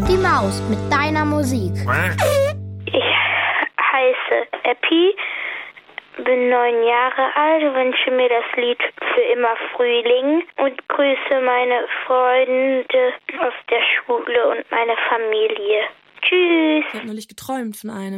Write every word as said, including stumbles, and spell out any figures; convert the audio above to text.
die Maus mit deiner Musik. Ich heiße Epi, bin neun Jahre alt, wünsche mir das Lied Für immer Frühling und grüße meine Freunde aus der Schule und meine Familie. Tschüss. Ich habe neulich geträumt von einem.